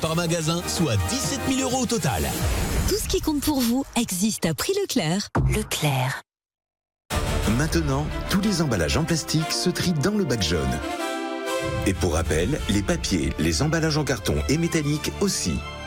par magasin, soit 17 000 € au total. Tout ce qui compte pour vous existe à prix Leclerc. Leclerc. Maintenant, tous les emballages en plastique se trient dans le bac jaune. Et pour rappel, les papiers, les emballages en carton et métallique aussi.